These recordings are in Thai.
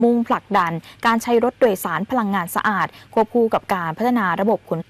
มุ่งผลักดันการใช้รถโดยสารพลังงานสะอาดควบคู่กับการพัฒนาระบบขน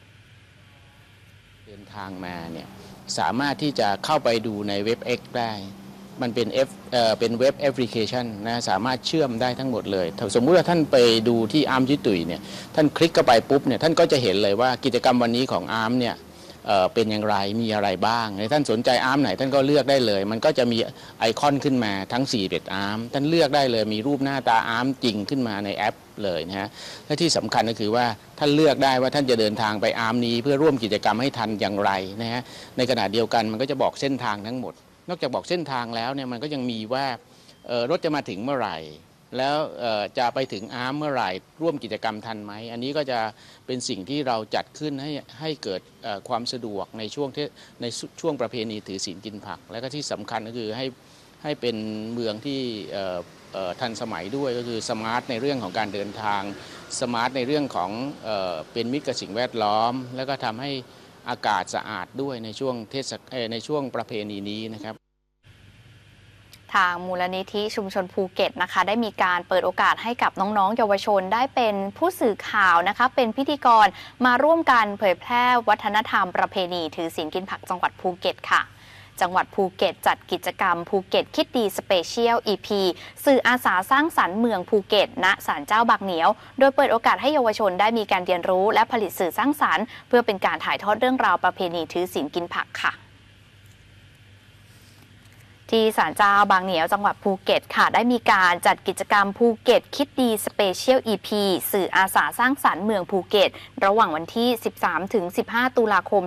เดินทางมาเนี่ยสามารถที่จะเข้าไปดูในเว็บ X ได้มันเป็นเป็นเว็บแอปพลิเคชันนะสามารถเชื่อมได้ทั้งหมดเลยสมมุติว่าท่านไปดูที่อาร์มจิตุยเนี่ยท่านคลิกเข้าไปปุ๊บเนี่ยท่านก็จะเห็นเลยว่ากิจกรรมวันนี้ของอาร์มเนี่ยเป็นอย่างไรมีอะไรบ้างท่านสนใจอาร์มไหนท่านก็เลือกได้เลยมันก็จะมีไอคอนขึ้นมาทั้ง41อาร์มท่านเลือกได้เลยมีรูปหน้าตาอาร์มจริงขึ้นมาในแอปเลยนะฮะและที่สำคัญก็คือว่าท่านเลือกได้ว่าท่านจะเดินทางไปอาร์มนี้เพื่อร่วมกิจกรรมให้ทันอย่างไรนะฮะในขณะเดียวกันมันก็จะบอกเส้นทางทั้งหมดนอกจากบอกเส้นทางแล้วเนี่ยมันก็ยังมีว่ารถจะมาถึงเมื่อไหร่แล้วจะไปถึงอาร์มเมื่อไหร่ร่วมกิจกรรมทันไหมอันนี้ก็จะเป็นสิ่งที่เราจัดขึ้นให้เกิดความสะดวกในช่วงประเพณีถือศีลกินผักและก็ที่สำคัญก็คือให้เป็นเมืองที่ทันสมัยด้วยก็คือสมาร์ทในเรื่องของการเดินทางสมาร์ทในเรื่องของเป็นมิตรกับสิ่งแวดล้อมแล้วก็ทำให้อากาศสะอาดด้วยในช่วงประเพณีนี้นะครับทางมูลนิธิชุมชนภูเก็ตนะคะได้มีการเปิดโอกาสให้กับน้องๆเยาวชนได้เป็นผู้สื่อข่าวนะคะเป็นพิธีกรมาร่วมกันเผยแพร่วัฒนธรรมประเพณีถือศีลกินผักจังหวัดภูเก็ตค่ะจังหวัดภูเก็ตจัดกิจกรรมภูเก็ตคิดดีสเปเชียล EP สื่ออาสาสร้างสรรค์เมืองภูเก็ตณศาลเจ้าบางเหนียวโดยเปิดโอกาสให้เยาวชนได้มีการเรียนรู้และผลิตสื่อสร้างสรรค์เพื่อเป็นการถ่ายทอดเรื่องราวประเพณีถือศีลกินผักค่ะที่ศาลเจ้าบางเหนียวจังหวัดภูเก็ตค่ะได้มีการจัดกิจกรรมภูเก็ตคิดดีสเปเชียล EP สื่ออาสาสร้างสรรค์เมืองภูเก็ตระหว่างวันที่ 13-15 ตุลาคม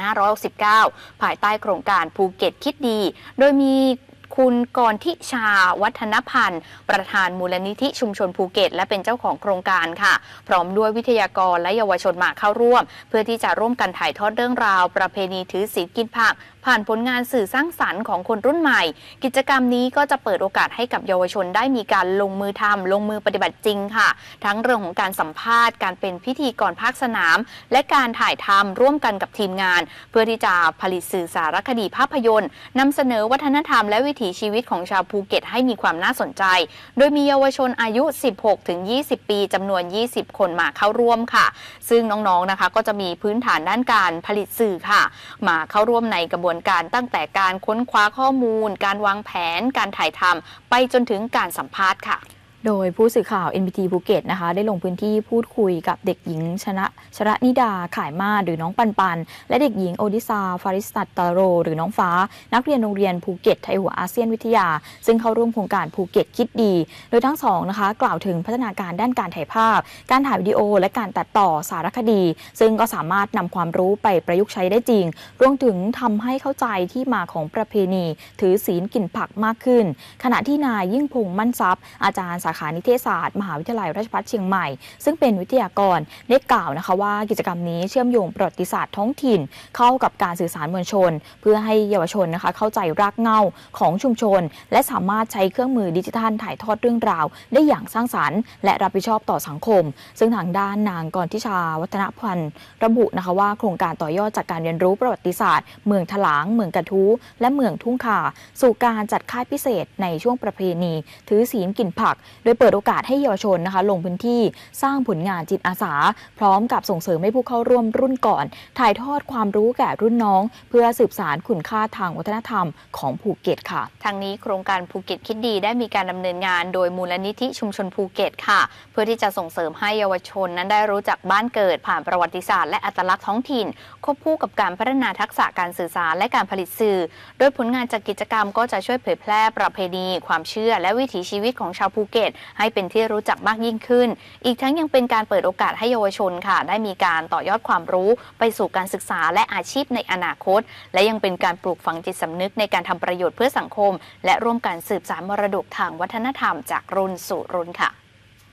2569 ภายใต้โครงการภูเก็ตคิดดีโดยมีคุณกรทิชาวัฒนพันธ์ประธานมูลนิธิชุมชนภูเก็ตและเป็นเจ้าของโครงการค่ะพร้อมด้วยวิทยากรและเยาวชนมาเข้าร่วมเพื่อที่จะร่วมกันถ่ายทอดเรื่องราวประเพณีถือศีลกินผักผ่านผลงานสื่อสร้างสรรค์ของคนรุ่นใหม่กิจกรรมนี้ก็จะเปิดโอกาสให้กับเยาวชนได้มีการลงมือทำลงมือปฏิบัติจริงค่ะทั้งเรื่องของการสัมภาษณ์การเป็นพิธีกรภาคสนามและการถ่ายทำร่วมกันกับทีมงานเพื่อที่จะผลิตสื่อสารคดีภาพยนตร์นำเสนอวัฒนธรรมและวิถีชีวิตของชาวภูเก็ตให้มีความน่าสนใจโดยมีเยาวชนอายุ 16-20 ปีจำนวน 20 คนมาเข้าร่วมค่ะซึ่งน้องๆนะคะก็จะมีพื้นฐานด้านการผลิตสื่อค่ะมาเข้าร่วมในกระบวนการตั้งแต่การค้นคว้าข้อมูลการวางแผนการถ่ายทำไปจนถึงการสัมภาษณ์ค่ะโดยผู้สื่อข่าว NBT ภูเก็ตนะคะได้ลงพื้นที่พูดคุยกับเด็กหญิงชระนิดาข่ายมาหรือน้องปันปันและเด็กหญิงโอดิซาฟาริสตัตตาโรหรือน้องฟ้านักเรียนโรงเรียนภูเก็ตไทยหัวอาเซียนวิทยาซึ่งเข้าร่วมโครงการภูเก็ตคิดดีโดยทั้งสองนะคะกล่าวถึงพัฒนาการด้านการถ่ายภาพการถ่ายวิดีโอและการตัดต่อสารคดีซึ่งก็สามารถนำความรู้ไปประยุกต์ใช้ได้จริงรวมถึงทำให้เข้าใจที่มาของประเพณีถือศีลกินผักมากขึ้นขณะที่นายยิ่งพงษ์มั่นทรัพย์อาจารย์สาขานิเทศศาสตร์มหาวิทยาลัยราชภัฏเชียงใหม่ซึ่งเป็นวิทยากรได้กล่าวนะคะว่ากิจกรรมนี้เชื่อมโยงประวัติศาสตร์ท้องถิ่นเข้ากับการสื่อสารมวลชนเพื่อให้เยาวชนนะคะเข้าใจรากเหง้าของชุมชนและสามารถใช้เครื่องมือดิจิทัลถ่ายทอดเรื่องราวได้อย่างสร้างสรรค์และรับผิดชอบต่อสังคมซึ่งทางด้านนางกรทิชาวัฒนพันธ์ระบุนะคะว่าโครงการต่อยอดจากการเรียนรู้ประวัติศาสตร์เมืองถลางเมืองกระทู้และเมืองทุ่งข่าสู่การจัดค่ายพิเศษในช่วงประเพณีถือศีลกินผักโดยเปิดโอกาสให้เยาวชนนะคะลงพื้นที่สร้างผลงานจิตอาสาพร้อมกับส่งเสริมให้ผู้เข้าร่วมรุ่นก่อนถ่ายทอดความรู้แก่รุ่นน้องเพื่อสืบสานคุณค่าทางวัฒนธรรมของภูเก็ตค่ะทางนี้โครงการภูเก็ตคิดดีได้มีการดำเนินงานโดยมูลนิธิชุมชนภูเก็ตค่ะเพื่อที่จะส่งเสริมให้เยาวชนนั้นได้รู้จักบ้านเกิดผ่านประวัติศาสตร์และอัตลักษณ์ท้องถิ่นควบคู่กับการพัฒนาทักษะการสื่อสารและการผลิตสื่อโดยผลงานจากกิจกรรมก็จะช่วยเผยแพร่ประเพณีความเชื่อและวิถีชีวิตของชาวภูเก็ตให้เป็นที่รู้จักมากยิ่งขึ้นอีกทั้งยังเป็นการเปิดโอกาสให้เยาวชนค่ะได้มีการต่อยอดความรู้ไปสู่การศึกษาและอาชีพในอนาคตและยังเป็นการปลูกฝังจิตสำนึกในการทำประโยชน์เพื่อสังคมและร่วมกันสืบสานมรดกทางวัฒนธรรมจากรุ่นสู่รุ่นค่ะ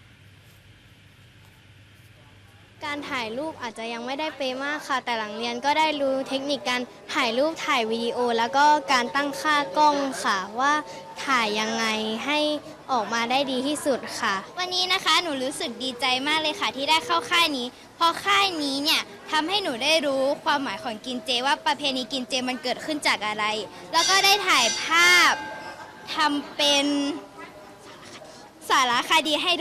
การถ่ายรูปอาจจะยังไม่ได้เป๊ะมากค่ะแต่หลังเรียนก็ได้รู้เทคนิคการถ่ายรูปถ่ายวิดีโอแล้วก็การตั้งค่ากล้องค่ะว่าถ่ายยังไงให้ออกมาได้ดีที่สุดค่ะวันนี้นะคะหนูรู้สึกดีใจมากเลยค่ะที่ได้เข้าค่ายนี้เพราะค่ายนี้เนี่ยทำให้หนูได้รู้ความหมายของกินเจว่าประเพณีกินเจมันเกิดขึ้นจากอะไรแล้วก็ได้ถ่ายภาพทำเป็นสาระคดีให้